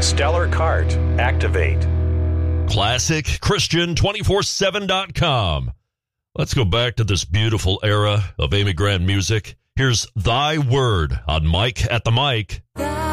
Stellar Cart. Activate. ClassicChristian247.com. Let's go back to this beautiful era of Amy Grant music. Here's Thy Word on Mike at the Mic.